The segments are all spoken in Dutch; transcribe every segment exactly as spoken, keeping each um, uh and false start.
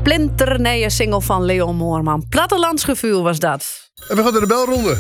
splinternieuwe single van Leon Moorman. Plattelandsgevoel was dat. En we gaan naar de belronde.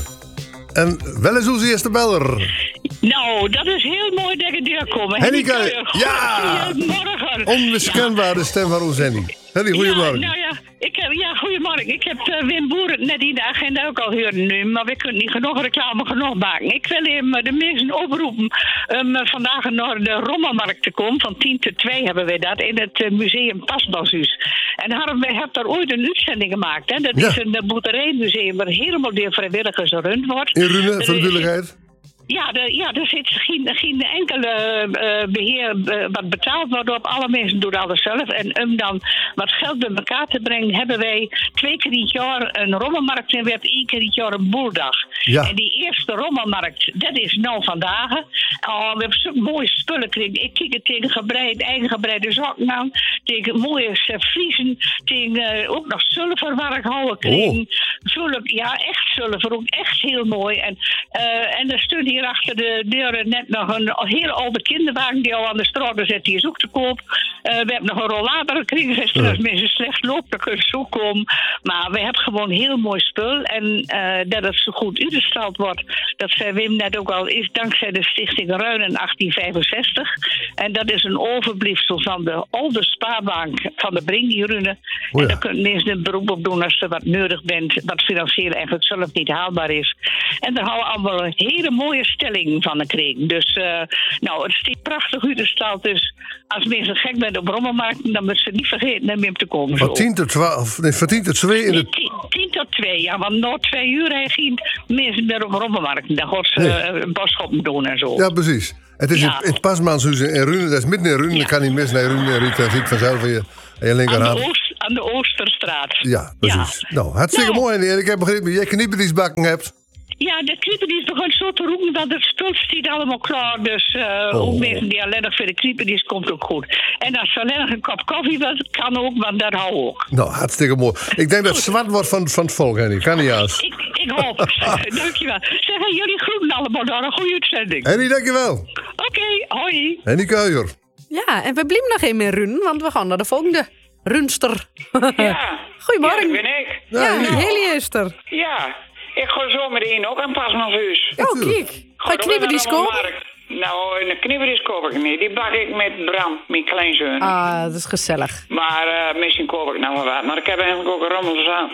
En wel eens onze eerste beller. Nou, dat is heel mooi dat je deur komt. Henny Kuijer, ja! Goedemorgen. Onmiskenbare stem van ons Henny. Henny, goedemorgen. Ja, nou ja, ik heb, ja, goedemorgen. Ik heb uh, Wim Boeren net in de agenda ook al gehoord nu, maar we kunnen niet genoeg reclame genoeg maken. Ik wil hem de mensen oproepen om um, vandaag naar de Rommelmarkt te komen. Van tien tot twee hebben we dat in het uh, museum Pasbashuis. En hadden we hebben daar ooit een uitzending gemaakt. Hè? Dat ja. is een uh, boerderijmuseum waar helemaal door vrijwilligers gerund wordt. In Rune, voor de duidelijkheid. Ja, de, ja, er zit geen, geen enkele uh, beheer uh, wat betaald wordt op. Alle mensen doen alles zelf. En om dan wat geld bij elkaar te brengen, hebben wij twee keer in het jaar een rommelmarkt en we hebben één keer in het jaar een boerdag. Ja. En die eerste rommelmarkt, dat is nou vandaag. Oh, we hebben zo'n mooie spullen gekregen. Ik kijk het tegen gebreid, eigen gebreide zakken aan. Tegen mooie serviezen. Tegen uh, ook nog zilver waar ik houden kregen. Oh. Zilver, ja, echt zilver. Ook echt heel mooi. En, uh, en er stond hier achter de deuren net nog een heel oude kinderwagen die al aan de straat zit. Die is ook te koop. Uh, we hebben nog een rollator gekregen. Dus als mensen slecht lopen, dan kunnen ze ook komen. Maar we hebben gewoon heel mooi spul. En uh, dat het zo goed uitgestald wordt, dat zei Wim net ook al, is dankzij de Stichting Ruinen achttien vijfenzestig. En dat is een overblijfsel van de oude spaarbank van de Brinkdierune. Oh ja. En daar kunnen mensen een beroep op doen als er wat nodig bent, wat financieel eigenlijk zelf niet haalbaar is. En daar houden we allemaal een hele mooie stelling van gekregen. Dus uh, nou, het is prachtig uitgestald. Dus als mensen gek zijn op rommelmarkten, dan moeten ze niet vergeten om meer te komen. Van tien tot twaalf, nee, van tien tot twee in de... tien tot twee, ja, want na twee uur hij ging mensen meer op rommelmarkten. Dan gaat ze nee. uh, boodschappen doen en zo. Ja, precies. Het is ja. in het Pasmanshuis in Rune, dat is midden in Rune, ja. Dan kan niet mis naar Rune en Riet, dan zie ik vanzelf in je, in je linkerhand. Aan de, Oost, aan de Oosterstraat. Ja, precies. Ja. Nou, hartstikke nou. mooi. En ik heb begrepen dat jij kniepedienstbakken hebt. Ja, de kniepedienst begon zo te roepen, want het spul staat allemaal klaar. Dus uh, oh. ook mensen die alleen nog voor de kniepedienst komt ook goed. En als ze alleen nog een kop koffie wil, kan ook, want dat hou ook. Nou, hartstikke mooi. Ik denk dat het zwart wordt van, van het volk, Henny. Kan niet anders. Ik, ik hoop het. Dankjewel. Zeggen jullie groeten allemaal daar een goede uitzending. Henny, dankjewel. Oké, okay, hoi. Henny Kuijer. Ja, en we blijven nog even in Run, want we gaan naar de volgende. Runster. Ja. Goedemorgen. Ja, dat ben ik. Ja, ja Heli is er. Ja. Ik ga zo meteen ook aan Pasmanshuis. Oh, kijk. Ga je knibbedies kopen? Nou, een knibbedies koop ik niet. Die bak ik met Bram, mijn kleinzoon. Ah, dat is gezellig. Maar uh, misschien koop ik nou wel wat. Maar ik heb eigenlijk ook een rommelzaad.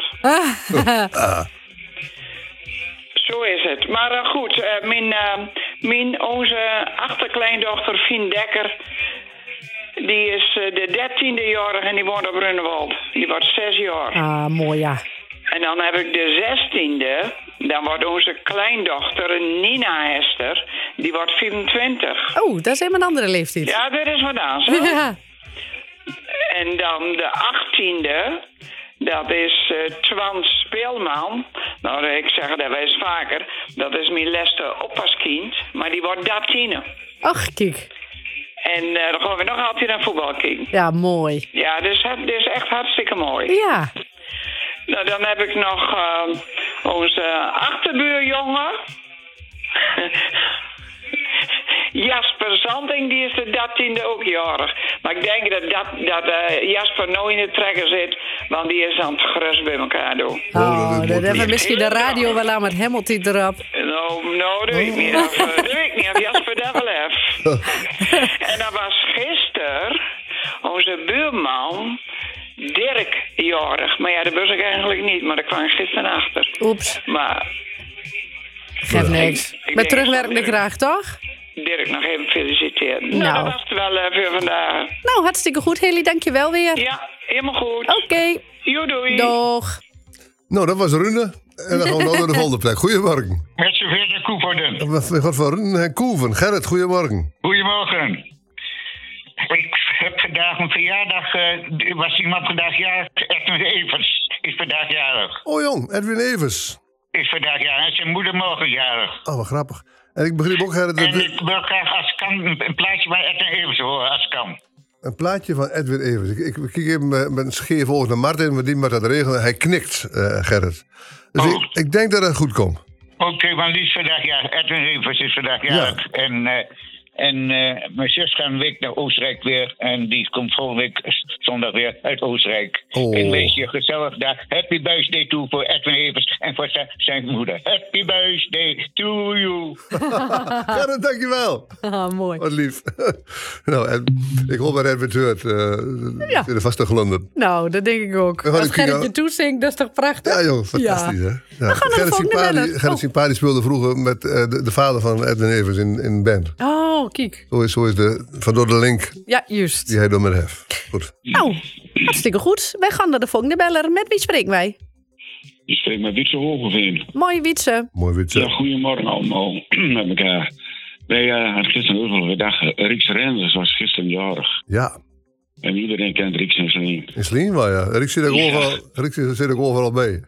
Ah. Zo is het. Maar uh, goed, uh, mijn, uh, mijn, onze achterkleindochter Fien Dekker, die is uh, de dertiende-jarige en die woont op Runnewald. Die wordt zes jaar. Ah, mooi ja. En dan heb ik de zestiende. Dan wordt onze kleindochter Nina Hester. Die wordt vierentwintig. Oh, dat is helemaal een andere leeftijd. Ja, dat is wat aan. Ja. En dan de achttiende. Dat is uh, Twan Speelman. Nou, ik zeg dat wel eens vaker. Dat is mijn laatste oppaskind. Maar die wordt dertiende. Ach, kijk. En uh, dan gaan we nog altijd naar voetbal kijken. Ja, mooi. Ja, dus het is echt hartstikke mooi. Ja. Nou, dan heb ik nog uh, onze achterbuurjongen. Jasper Zanding, die is de dertiende ook jarig. Maar ik denk dat, dat, dat uh, Jasper nou in de trekker zit, want die is aan het gerust bij elkaar doen. Oh, dat hebben we misschien de radio wel aan met Hamilton erop. Nou, nou, dat weet ik niet. Of, uh, dat weet ik niet of Jasper dat wel heeft. En dat was gisteren onze buurman Dirk jarig. Maar ja, dat was ik eigenlijk niet, maar daar kwam ik gisteren achter. Oeps. Maar... Geef niks. Ik, ik Met terugwerkende kracht, toch? Dirk nog even feliciteren. Nou, nou dat was het wel uh, voor vandaag. Nou, hartstikke goed, Heli. Dankjewel weer. Ja, helemaal goed. Oké. Okay. Jo, doei. Doeg. Nou, dat was Rune. En dan gaan we nou naar de volgende plek. Goedemorgen. Met zoveel de Koevoorden. Wat voor Rune en Koeven. Gerrit, goedemorgen. Goedemorgen. Ik heb vandaag een verjaardag. Uh, was iemand vandaag jarig? Edwin Evers is vandaag jarig. Oh jong, Edwin Evers. Is vandaag jarig. En zijn moeder morgen jarig. Oh, wat grappig. En ik begreep ook, Gerrit... En ik wil graag als kan een plaatje van Edwin Evers horen, als kan. Een plaatje van Edwin Evers. Ik, ik kijk even met, met een scheef oog naar Martin, maar die moet dat regelen. Hij knikt, uh, Gerrit. Dus oh. ik, ik denk dat het goed komt. Oké, okay, want die is vandaag jarig. Edwin Evers is vandaag jarig. Ja. En, uh, En uh, mijn zus gaat een week naar Oostenrijk weer. En die komt volgende week zondag weer uit Oostenrijk. Oh. En wees je gezellig daar. Happy birthday toe voor Edwin Evers en voor zijn, zijn moeder. Happy birthday to you. Gerrit, dankjewel. Ah, mooi. Wat lief. Nou, en ik hoop dat Edwin het hoort. Uh, Ja. In de vaste gelonden. Nou, dat denk ik ook. We gaan Als het kijken. Gerrit je toezingt, dat is toch prachtig? Ja joh, fantastisch Ja. hè. Ja. gaan naar de Gerrit volgende Simpadi- beller. Gerrit Oh. Simpadi speelde vroeger met uh, de, de vader van Edwin Evers in, in band. Oh, kijk. Zo is, zo is de, vandoor de link Ja, juist. die hij door me heeft. Goed. Nou, hartstikke goed. Wij gaan naar de volgende beller. Met wie spreken wij? Je spreekt met Wietse Hogeveen. Mooi Wietse. Mooi witje. Ja, goedemorgen allemaal met elkaar. Wij uh, hadden gisteren ook al gedacht, Rieks Renders was gisteren jarig. Ja, En iedereen kent Rieks en Sleen. in Sleen wel ja. Rick zit er Ja. overal, Rick zit er overal mee.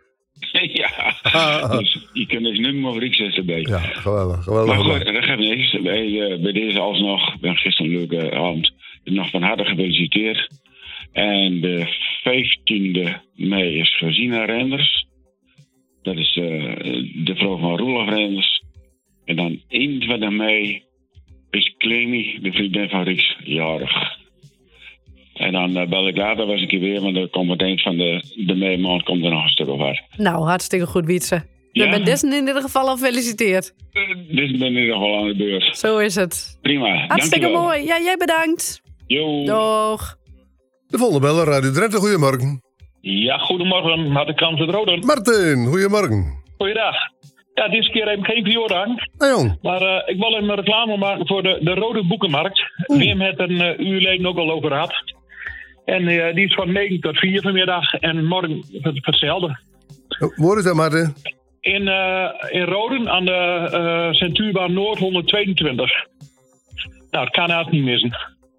Ja, dus je kunt dus nu maar Rieks is erbij. Ja, geweldig. geweldig. Maar goed, dat geeft niks. Bij, uh, bij deze alsnog, ben gisteren een leuke avond, nog van harte gefeliciteerd. En de vijftiende mei is Gesina Renders. Dat is uh, de vrouw van Roelof Renders. En dan eenentwintig mei is Clemi, de vriendin van Rieks, jarig. En dan uh, bel ik later was een keer weer, want dan komt het eind van de, de mei-maand komt er nog een stuk of wat. Nou, hartstikke goed Wietse. Je Ja. bent Dessen in ieder geval al gefeliciteerd. Uh, dit ben ik nog wel aan de beurt. Zo is het. Prima, Hartstikke dankjewel. mooi. Ja, jij bedankt. Jo. Doeg. De volgende beller, Radio Drenthe, goedemorgen. Ja, goedemorgen. Had de kans het Roden. Martin, goedemorgen. Goeiedag. Ja, deze keer heb ik geen Viorang. Nou jong, Maar uh, ik wil een reclame maken voor de, de Rode Boekenmarkt. Wim heeft er een uh, uur geleden ook al over gehad. En uh, die is van negen tot vier vanmiddag. En morgen het, hetzelfde. waar is dat Martin? In, uh, in Roden aan de uh, Centuurbaan Noord honderdtweeëntwintig. Nou, dat kan haast niet missen.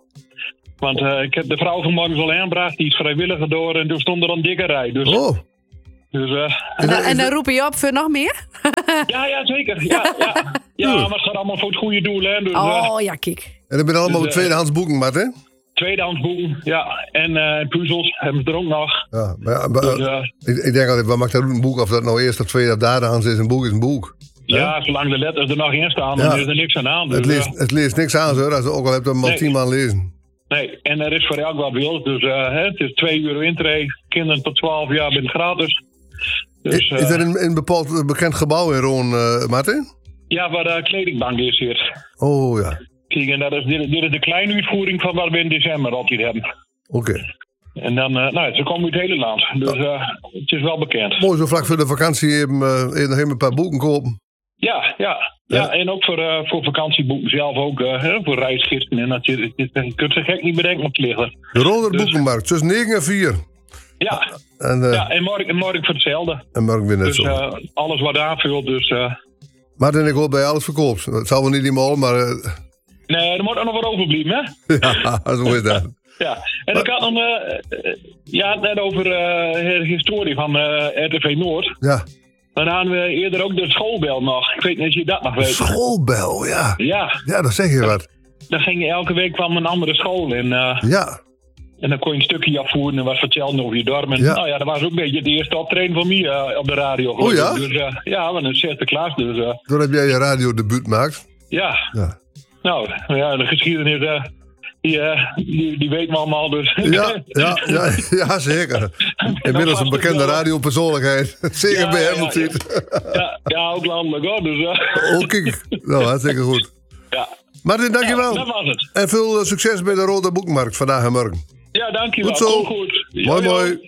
Want uh, ik heb de vrouw vanmorgen al aangebracht. Die is vrijwilliger door. En toen stond er een dikke rij. Dus, Oh, dus uh, is dat- Nou, en dan roep je op voor nog meer? ja, ja, zeker. Ja, ja. ja, maar het gaat allemaal voor het goede doel. Hè. Dus, uh, Oh, ja, kijk. en dat ben allemaal Dus, uh, tweedehands boeken, Martin? tweedehands boeken, ja. En uh, puzzels hebben ze er ook nog. Ja, maar, maar, Dus, uh, ik, ik denk altijd, wat maakt dat een boek? Of dat nou eerst of tweede of derdehands is, een boek is een boek. ja, zolang de letters er nog in staan, dan Ja. is er niks aan de hand. Het Dus, leest, uh, het leest niks aan, zo, als je ook al hebt hem al Nee. tien maanden lezen. nee, en er is voor elk wat wil. Dus uh, hè, het is twee uur intree. Kinderen tot twaalf jaar zijn gratis. Dus, is, is uh, er een, een bepaald bekend gebouw in Roon, uh, Martin? ja, waar de kledingbank is hier. Oh ja, Kijk, en dat is, dit, dit is de kleine uitvoering van wat we in december altijd hebben. oké. En dan, uh, nou, ze komen uit het hele land. Dus uh, het is wel bekend. Mooi, zo vlak voor de vakantie even, uh, even nog even een paar boeken kopen. Ja, ja. Ja. Ja, en ook voor, uh, voor vakantieboeken zelf ook, uh, hè, voor reisgidsen. En dat, je, je, je kunt ze gek niet bedenken op te liggen. De Roder Dus- Boekenmarkt, tussen negen en vier. Ja, En, uh, ja en, morgen, en morgen voor hetzelfde. en morgen weer net Dus zo. uh, alles wat aanvult. Dus, uh, Martin, ik hoop bij je alles verkoopt. Het zal wel niet helemaal, maar uh, nee, er moet ook nog wat overblijven, hè? ja, zo is dat. Ja. En ik had nog, uh, uh, ja, net over uh, de historie van uh, R T V Noord. Ja, Dan hadden we eerder ook de schoolbel nog. Ik weet niet of je dat nog weet. schoolbel, ja. Ja, Ja, dat zeg je wat. dan ging je elke week kwam een andere school in. Uh, Ja, En dan kon je een stukje afvoeren en wat vertellen over je dorp. En Ja. nou ja, dat was ook een beetje de eerste optreden van mij uh, op de radio. Oh ja? Dus uh, ja, we een zesde klas. Dus uh, toen heb jij je radiodebuut gemaakt. ja, Ja, nou ja, de geschiedenis, uh, die, uh, die, die weten we allemaal. Dus. ja, ja, ja, ja zeker. Inmiddels een bekende radiopersoonlijkheid. Zeker Ja, bij hem ja, op zit. ja, ja, ook landelijk hoor. Dus, uh, Oh, kijk. Nou, hartstikke goed. ja. Martin, dankjewel. Ja, dat was het. En veel uh, succes bij de Rode Boekmarkt vandaag en morgen. Ja, dankjewel. Goed zo. Goed, goed. Ja, Mooi, ja. mooi.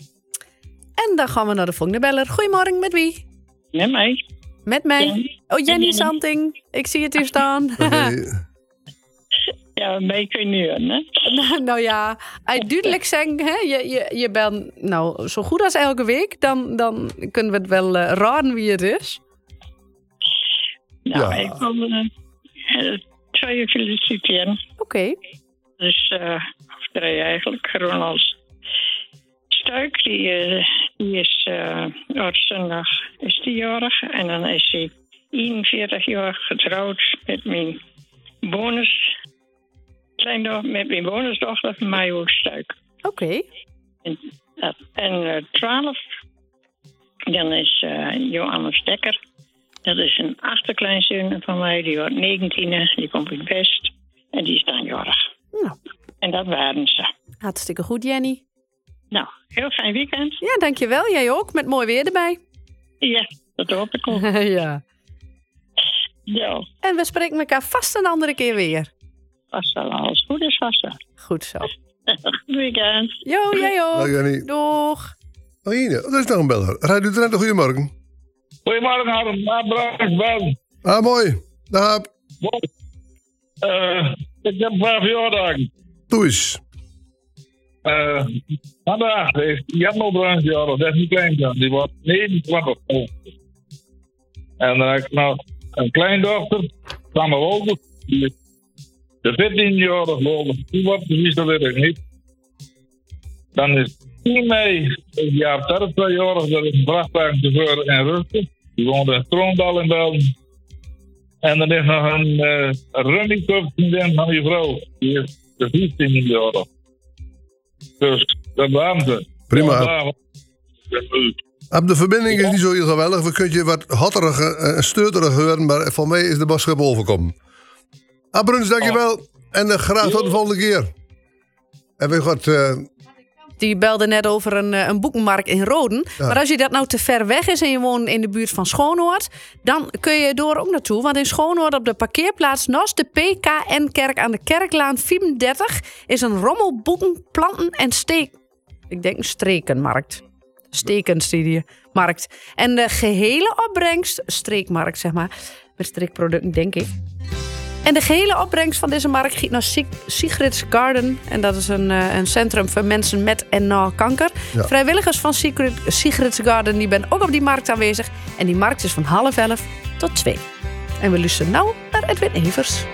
En dan gaan we naar de volgende beller. Goedemorgen, met wie? Nee, mij. Met mij. Oh, Jenny Santing. Ik zie het hier staan. Oké. Ja, mij kun je nu horen, hè? nou, nou ja, uitduidelijk zeggen, hè, je, je, je bent nou zo goed als elke week. Dan, dan kunnen we het wel uh, raden wie het is. Nou, Ja. ik wil uh, twee feliciteren. Oké. Okay. Dus, uh, of drie eigenlijk, gewoon als Stuik, die, uh, die is uh, op zondag is die jarig. En dan is hij eenenveertig jaar getrouwd met mijn bonus, kleindochter, met mijn bonusdochter, Majo Stuik. Oké. Okay. En, dat, en uh, twaalf, dan is uh, Johannes Dekker. Dat is een achterkleinzoon van mij, die wordt negentien, die komt uit West. En die is dan jarig. Nou, En dat waren ze. hartstikke goed, Jenny. Nou, heel fijn weekend. Ja, dankjewel. Jij ook, met mooi weer erbij. Ja, dat hoop ik ook. Ja. Ja, En we spreken elkaar vast een andere keer weer. vast wel alles goed is vast wel. Goed zo. Goed weekend. Jo, jij ook. Dag Jenny. Doeg. Oh, hier, dat is nog een beller. Radio Drenthe, goedemorgen. Goedemorgen, Harm. Nou, Ben. Ah, mooi. Dag Aap. Uh, ik heb een paar verjaardagen. Doe eens. Uh, vandaag is Jan Bruins jarig, dat is niet klein dan. Die wordt negenentwintig. En dan heb ik nog een kleindochter, Samme Wolder. Die is de veertien-jarig Wolder. Die wordt precies, dat weet ik niet. Dan is tien mei, het jaar dertig-jarig, dat is een vrachtwagenchauffeur in Rusten. Die woont in Stroomdal in Belden. En dan is nog een uh, runningclub-vriendin van die vrouw. Die is de vijftien-jarig. Dus dat waren ze. Prima. Ja, Ab, de verbinding is niet zo heel geweldig. We kunnen je wat hotterig en steuterig horen, maar voor mij is de boodschap overkomen. Ah, Bruns, dankjewel. En uh, graag tot de volgende keer. En we gaan... Uh, Die belde net over een, een boekenmarkt in Roden. Ja. Maar als je dat nou te ver weg is en je woont in de buurt van Schoonoord, dan kun je door ook naartoe. Want in Schoonoord op de parkeerplaats naast de P K N-kerk aan de Kerklaan vierendertig is een rommel boeken, planten en steek... Ik denk een strekenmarkt. Stekenstudiemarkt. En de gehele opbrengst, streekmarkt zeg maar, met streekproducten denk ik. En de gehele opbrengst van deze markt gaat naar Sig- Sigrid's Garden. En dat is een, uh, een centrum voor mensen met en na kanker. Ja. Vrijwilligers van Sigrid, Sigrid's Garden die ben ook op die markt aanwezig. En die markt is van half elf tot twee. En we luisteren nou naar Edwin Evers.